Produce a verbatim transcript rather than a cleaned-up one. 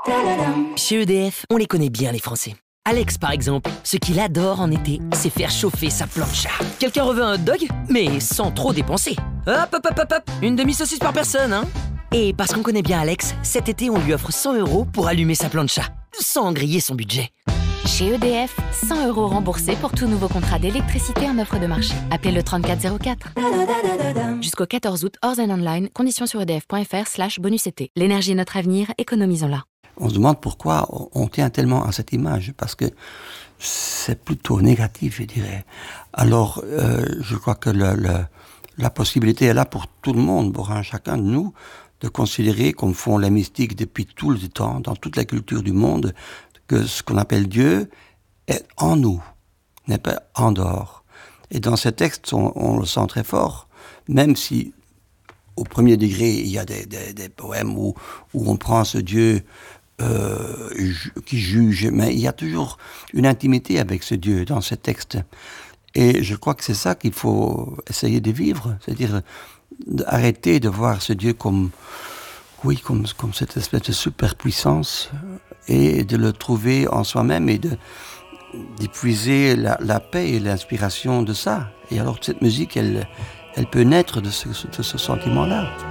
Chez E D F, on les connaît bien les Français. Alex, par exemple, ce qu'il adore en été, c'est faire chauffer sa plancha. Quelqu'un reveut un hot dog, mais sans trop dépenser. Hop, hop, hop, hop, hop, une demi-saucisse par personne, hein. Et parce qu'on connaît bien Alex, cet été, on lui offre cent euros pour allumer sa plancha, sans griller son budget. Chez E D F, cent euros remboursés pour tout nouveau contrat d'électricité en offre de marché. Appelez le trente-quatre zéro quatre. Jusqu'au quatorze août, hors and online, conditions sur edf.fr slash bonus été. L'énergie est notre avenir, économisons-la. On se demande pourquoi on tient tellement à cette image, parce que c'est plutôt négatif, je dirais. Alors, euh, je crois que le, le, la possibilité est là pour tout le monde, pour un chacun de nous, de considérer, comme font les mystiques depuis tout le temps, dans toute la culture du monde, que ce qu'on appelle Dieu est en nous, n'est pas en dehors. Et dans ces textes, on, on le sent très fort, même si au premier degré, il y a des, des, des poèmes où, où on prend ce Dieu euh, ju- qui juge, mais il y a toujours une intimité avec ce Dieu dans ces textes. Et je crois que c'est ça qu'il faut essayer de vivre, c'est-à-dire d'arrêter de voir ce Dieu comme, oui, comme, comme cette espèce de superpuissance, et de le trouver en soi-même et de, d'épuiser la, la paix et l'inspiration de ça. Et alors cette musique, elle, elle peut naître de ce, de ce sentiment-là.